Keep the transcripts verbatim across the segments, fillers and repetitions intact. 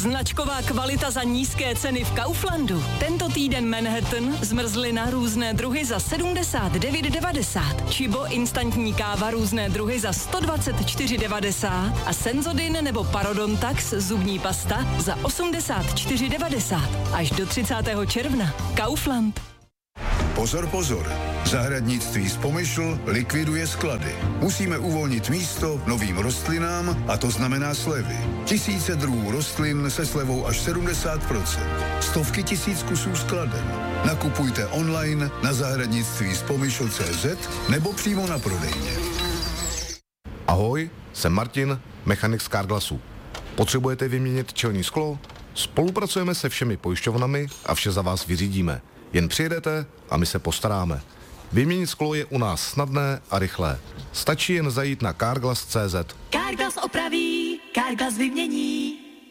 Značková kvalita za nízké ceny v Kauflandu. Tento týden Manhattan, zmrzlina různé druhy za sedmdesát devět devadesát. Chibo instantní káva různé druhy za sto dvacet čtyři devadesát. A Senzodin nebo Parodontax zubní pasta za osmdesát čtyři devadesát. Až do třicátého června. Kaufland. Pozor, pozor. Zahradnictví z Pomyšl likviduje sklady. Musíme uvolnit místo novým rostlinám a to znamená slevy. Tisíce druhů rostlin se slevou až sedmdesát procent. Stovky tisíc kusů skladen. Nakupujte online na zahradnictví z Pomyšl tečka cé zet nebo přímo na prodejně. Ahoj, jsem Martin, mechanik z Carglassu. Potřebujete vyměnit čelní sklo? Spolupracujeme se všemi pojišťovnami a vše za vás vyřídíme. Jen přijedete a my se postaráme. Vyměnit sklo je u nás snadné a rychlé. Stačí jen zajít na carglass tečka cé zet. Carglass opraví, Carglass vymění.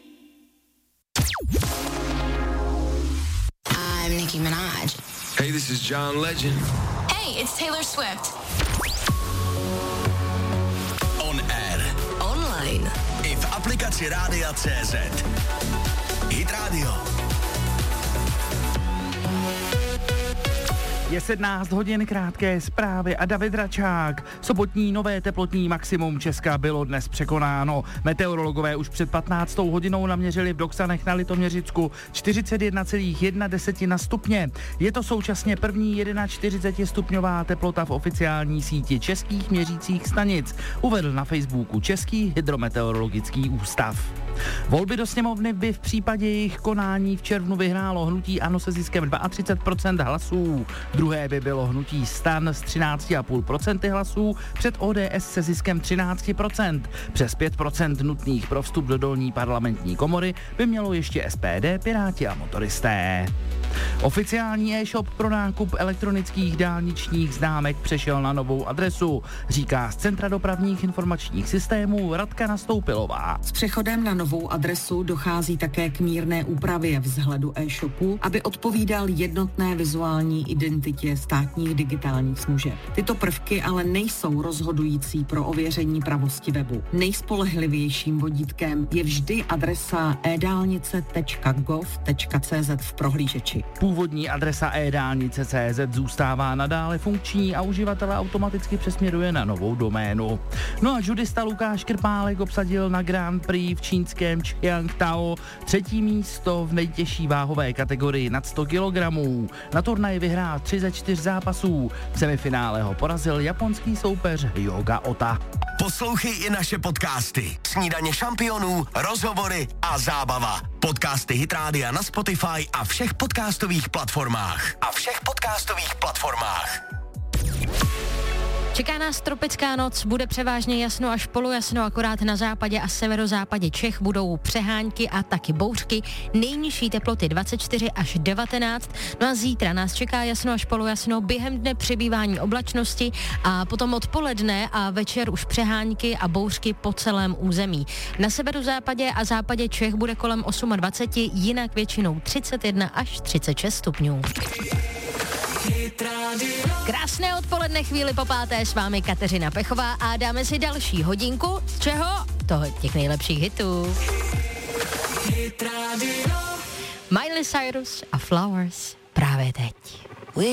I'm Nicki Minaj. Hey, this is John Legend. Hey, it's Taylor Swift. On air. Online. I v aplikaci Rádia tečka cé zet. Hit Radio. Je sedmnáct hodin, krátké zprávy a David Račák. Sobotní nové teplotní maximum Česka bylo dnes překonáno. Meteorologové už před patnáctou hodinou naměřili v Doksanech na Litoměřicku čtyřicet jedna celá jedna stupně. Je to současně první čtyřicetistupňová teplota v oficiální síti českých měřících stanic, uvedl na Facebooku Český hydrometeorologický ústav. Volby do sněmovny by v případě jejich konání v červnu vyhrálo hnutí ANO se ziskem třicet dva procent hlasů. Druhé by bylo hnutí STAN s třináct celá pět procenta hlasů, před O D S se ziskem třináct procent. Přes pět procent nutných pro vstup do dolní parlamentní komory by mělo ještě S P D, Piráti a motoristé. Oficiální e-shop pro nákup elektronických dálničních známek přešel na novou adresu, říká z Centra dopravních informačních systémů Radka Nastoupilová. S přechodem na novou adresu dochází také k mírné úpravě vzhledu e-shopu, aby odpovídal jednotné vizuální identitě státních digitálních služeb. Tyto prvky ale nejsou rozhodující pro ověření pravosti webu. Nejspolehlivějším vodítkem je vždy adresa edálnice tečka gov tečka cé zet v prohlížeči. Původní adresa edálnice tečka cé zet zůstává nadále funkční a uživatele automaticky přesměruje na novou doménu. No a judista Lukáš Krpálek obsadil na Grand Prix v čínském Qiangtao třetí místo v nejtěžší váhové kategorii nad sto kilogramů. Na turnaji vyhrál tři ze čtyř zápasů. V semifinále ho porazil japonský soupeř Yoga Ota. Poslouchej i naše podcasty. Snídaně šampionů, rozhovory a zábava. Podcasty Hit Rádia na Spotify a všech podcastových platformách. A všech podcastových platformách. Čeká nás tropická noc, bude převážně jasno až polojasno, akorát na západě a severozápadě Čech budou přehánky a taky bouřky. Nejnižší teploty dvacet čtyři až devatenáct. No a zítra nás čeká jasno až polojasno, během dne přibývání oblačnosti a potom odpoledne a večer už přehánky a bouřky po celém území. Na severozápadě a západě Čech bude kolem dvacet osm, jinak většinou třicet jedna až třicet šest stupňů. Krásné odpoledne, chvíli po páté s vámi Kateřina Pechová a dáme si další hodinku. Z čeho? Toho těch nejlepších hitů. Miley Cyrus a Flowers právě teď.